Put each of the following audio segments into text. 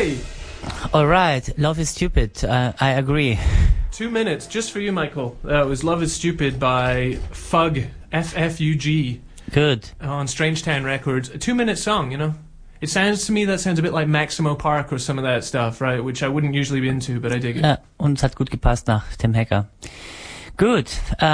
Okay. All right, Love is Stupid. I agree. 2 minutes, just for you, Michael. That was Love is Stupid by Fug, F-F-U-G. Good. On Strange Town Records. A 2-minute song, you know? It sounds to me, that sounds a bit like Maximo Park or some of that stuff, right? Which I wouldn't usually be into, but I dig it. Ja, und es hat gut gepasst nach Tim Hacker. Gut.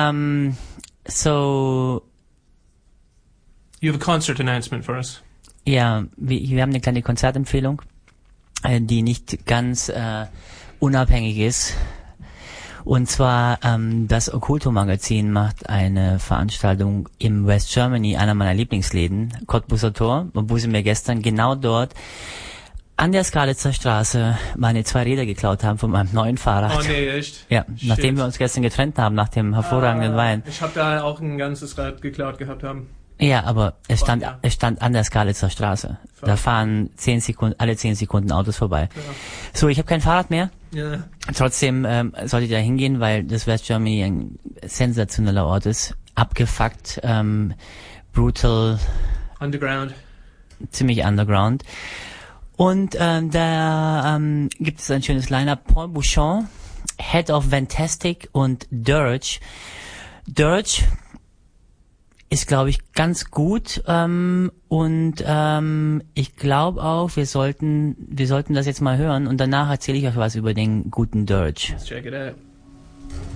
So... You have a concert announcement for us. Ja, wir haben eine kleine Konzertempfehlung, die nicht ganz unabhängig ist. Und zwar das Occulto-Magazin macht eine Veranstaltung im West Germany, einer meiner Lieblingsläden, Cottbuser Tor, wo sie mir gestern genau dort an der Skalitzer Straße meine 2 Räder geklaut haben von meinem neuen Fahrrad. Oh nee, echt? Ja, Shit. Nachdem wir uns gestern getrennt haben, nach dem hervorragenden Wein. Ich habe da auch ein ganzes Rad geklaut gehabt haben. Ja, aber es stand an der Skalitzer Straße. Fuck. Da fahren alle 10 Sekunden Autos vorbei. Ja. So, ich habe kein Fahrrad mehr. Ja. Trotzdem solltet ihr da hingehen, weil das West Germany ein sensationeller Ort ist. Abgefuckt, brutal. Underground. Ziemlich underground. Und da gibt es ein schönes Line-Up. Paul Bouchon, Head of Fantastic und Dirge. Dirge ist, glaube ich, ganz gut und ich glaube auch, wir sollten das jetzt mal hören und danach erzähle ich euch was über den guten Dirge. Let's check it out.